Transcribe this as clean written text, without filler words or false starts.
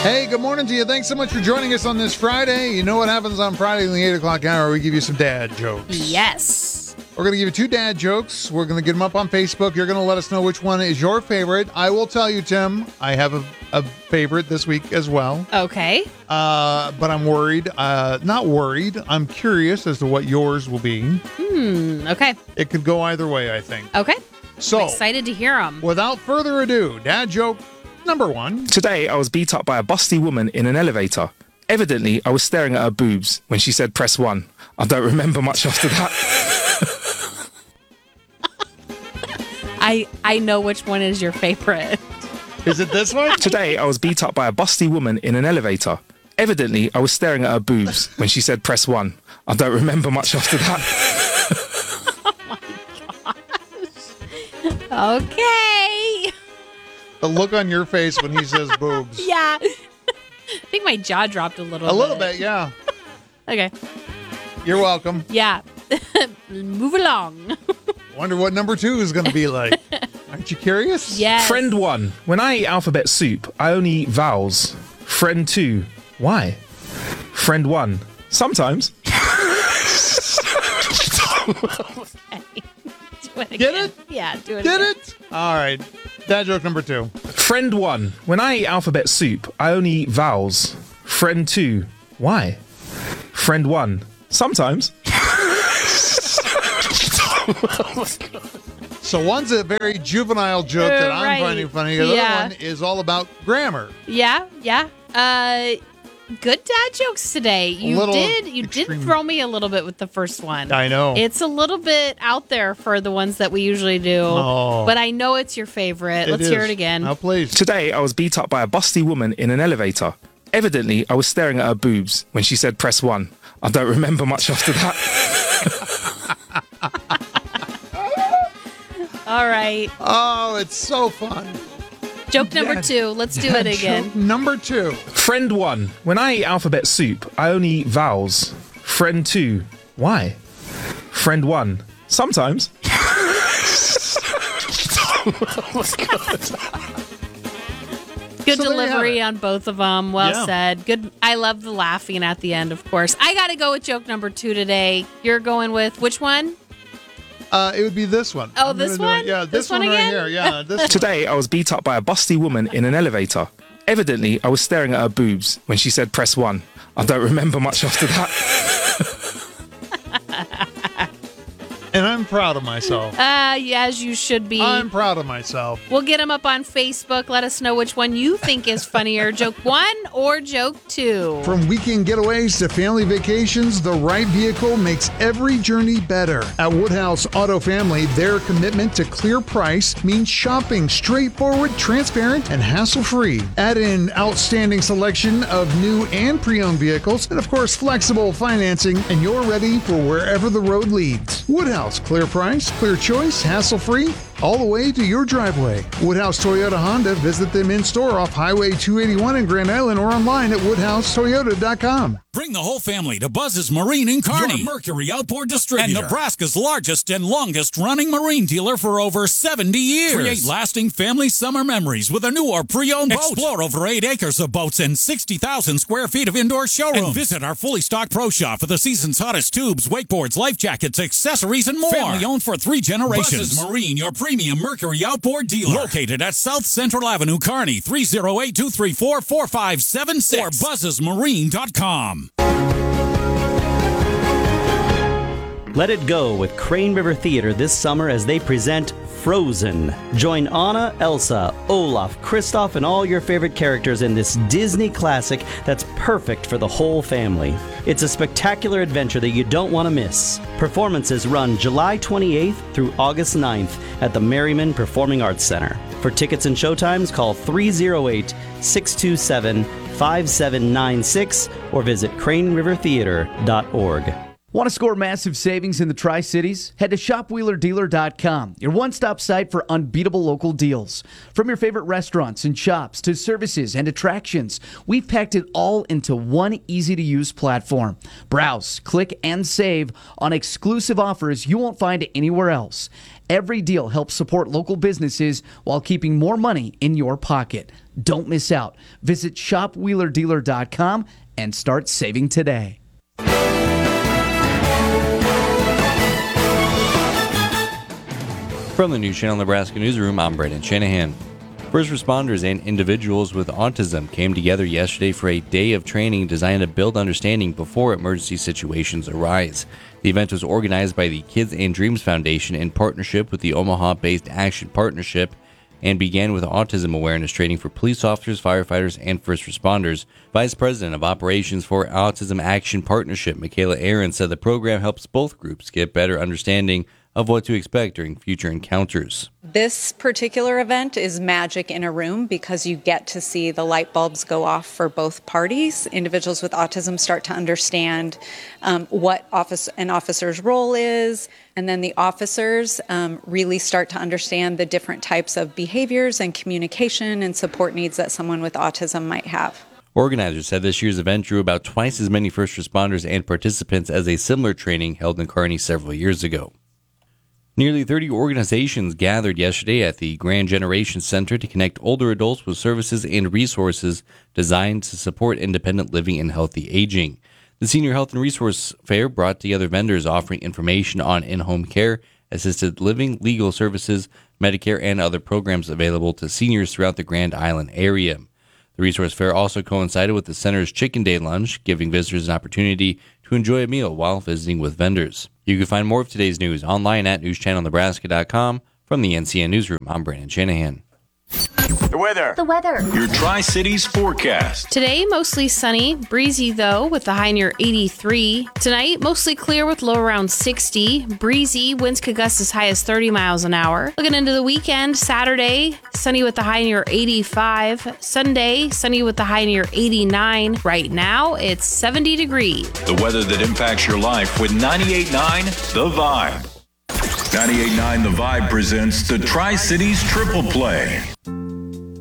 Hey, good morning to you. Thanks so much for joining us on this Friday. You know what happens on Friday in the 8 o'clock hour? We give you some dad jokes. Yes. We're going to give you 2 dad jokes. We're going to get them up on Facebook. You're going to let us know which one is your favorite. I will tell you, Tim, I have a favorite this week as well. Okay. But I'm worried. Not worried. I'm curious as to what yours will be. Okay. It could go either way, I think. Okay. So, I'm excited to hear them. without further ado, dad joke number 1. Today, I was beat up by a busty woman in an elevator. Evidently, I was staring at her boobs when she said press 1. I don't remember much after that. I know which one is your favorite. Is it this one? Today, I was beat up by a busty woman in an elevator. Evidently, I was staring at her boobs when she said press 1. I don't remember much after that. Okay. The look on your face when he says boobs. Yeah. I think my jaw dropped a little bit. A little bit, yeah. Okay. You're welcome. Yeah. Move along. Wonder what number 2 is going to be like. Aren't you curious? Yes. Friend 1. When I eat alphabet soup, I only eat vowels. Friend 2. Why? Friend 1. Sometimes. Do it again. Get it? Yeah, do it Get again. it? All right. Dad joke number 2. Friend 1. When I eat alphabet soup, I only eat vowels. Friend 2. Why? Friend 1. Sometimes. So one's a very juvenile joke that I'm Right. finding funny. The Yeah. other one is all about grammar. Yeah. Good dad jokes today. You little did extreme. throw me a little bit with the first one. I know. It's a little bit out there for the ones that we usually do. Oh. But I know it's your favorite. Let's hear it again. Now, please. Today, I was beat up by a busty woman in an elevator. Evidently, I was staring at her boobs when she said press 1. I don't remember much after that. All right. Oh, it's so fun. Joke number 2. Let's do it again. Joke number 2. Friend 1. When I eat alphabet soup, I only eat vowels. Friend 2. Why? Friend 1. Sometimes. Good So there you have delivery it. on both of them. Well Yeah. said. Good. I love the laughing at the end, of course. I got to go with joke number 2 today. You're going with which one? It would be this one. Oh, I'm this gonna do it. one? Yeah, This this one one right again? here. Yeah, this one. Today, I was beat up by a busty woman in an elevator. Evidently, I was staring at her boobs when she said press 1. I don't remember much after that. And I'm proud of myself. Yeah, as you should be. I'm proud of myself. We'll get them up on Facebook. Let us know which one you think is funnier, joke 1 or joke 2. From weekend getaways to family vacations, the right vehicle makes every journey better. At Woodhouse Auto Family, their commitment to clear price means shopping straightforward, transparent, and hassle-free. Add in outstanding selection of new and pre-owned vehicles, and of course, flexible financing, and you're ready for wherever the road leads. Woodhouse, clear price, clear choice, hassle-free, all the way to your driveway. Woodhouse Toyota Honda. Visit them in store off Highway 281 in Grand Island or online at woodhousetoyota.com. Bring the whole family to Buzz's Marine in Kearney, your Mercury outboard distributor, and Nebraska's largest and longest running marine dealer for over 70 years. Create lasting family summer memories with a new or pre-owned boat. Explore over 8 acres of boats and 60,000 square feet of indoor showroom. And visit our fully stocked pro shop for the season's hottest tubes, wakeboards, life jackets, accessories, and more. Family owned for 3 generations. Buzz's Marine, your premium Mercury outboard dealer. Located at South Central Avenue, Kearney, 308-234-4576 or buzzesmarine.com. Let it go with Crane River Theater this summer as they present Frozen. Join Anna, Elsa, Olaf, Kristoff, and all your favorite characters in this Disney classic that's perfect for the whole family. It's a spectacular adventure that you don't want to miss. Performances run July 28th through August 9th at the Merriman Performing Arts Center. For tickets and showtimes, call 308-627-5796 or visit cranerivertheater.org. Want to score massive savings in the Tri-Cities? Head to shopwheelerdealer.com, your one-stop site for unbeatable local deals. From your favorite restaurants and shops to services and attractions, we've packed it all into one easy-to-use platform. Browse, click, and save on exclusive offers you won't find anywhere else. Every deal helps support local businesses while keeping more money in your pocket. Don't miss out. Visit shopwheelerdealer.com and start saving today. From the News Channel Nebraska Newsroom, I'm Brandon Shanahan. First responders and individuals with autism came together yesterday for a day of training designed to build understanding before emergency situations arise. The event was organized by the Kids and Dreams Foundation in partnership with the Omaha-based Action Partnership and began with autism awareness training for police officers, firefighters, and first responders. Vice President of Operations for Autism Action Partnership, Michaela Aaron, said the program helps both groups get better understanding of what to expect during future encounters. This particular event is magic in a room because you get to see the light bulbs go off for both parties. Individuals with autism start to understand what an officer's role is, and then the officers really start to understand the different types of behaviors and communication and support needs that someone with autism might have. Organizers said this year's event drew about twice as many first responders and participants as a similar training held in Kearney several years ago. Nearly 30 organizations gathered yesterday at the Grand Generation Center to connect older adults with services and resources designed to support independent living and healthy aging. The Senior Health and Resource Fair brought together vendors offering information on in-home care, assisted living, legal services, Medicare, and other programs available to seniors throughout the Grand Island area. The Resource Fair also coincided with the center's Chicken Day Lunch, giving visitors an opportunity to enjoy a meal while visiting with vendors. You can find more of today's news online at newschannelnebraska.com. From the NCN Newsroom, I'm Brandon Shanahan. The weather. Your Tri-Cities forecast. Today, mostly sunny, breezy though, with the high near 83. Tonight, mostly clear with low around 60. Breezy, winds could gust as high as 30 miles an hour. Looking into the weekend, Saturday, sunny with the high near 85. Sunday, sunny with the high near 89. Right now, it's 70 degrees. The weather that impacts your life with 98.9 The Vibe. 98.9 The Vibe presents the Tri-Cities Triple Play.